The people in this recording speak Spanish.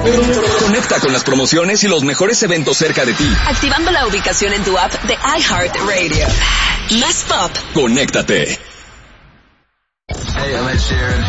Conecta con las promociones y los mejores eventos cerca de ti. Activando la ubicación en tu app de iHeartRadio. Más pop. Conéctate. Hey, I'm Ed Sheeran.